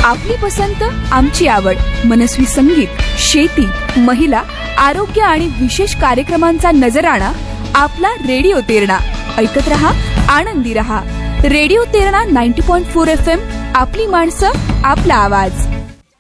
आपली पसंत आमची आवड, मनस्वी संगीत, शेती, महिला, आरोग्य आणि विशेष कार्यक्रमांचा नजराणा आपला रेडिओ तेरणा. ऐकत रहा, आनंदी रहा. Radio Terna 90.4 FM. आपली माणसं, आपला आवाज.